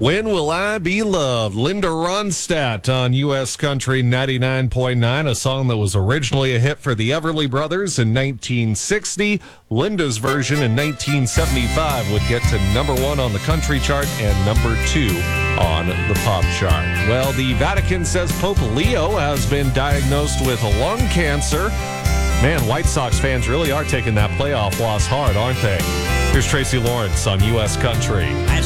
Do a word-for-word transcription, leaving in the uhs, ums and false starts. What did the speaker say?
When Will I Be Loved? Linda Ronstadt on U S Country ninety-nine point nine, a song that was originally a hit for the Everly Brothers in nineteen sixty. Linda's version in nineteen seventy-five would get to number one on the country chart and number two on the pop chart. Well, the Vatican says Pope Leo has been diagnosed with lung cancer. Man, White Sox fans really are taking that playoff loss hard, aren't they? Here's Tracy Lawrence on U S Country.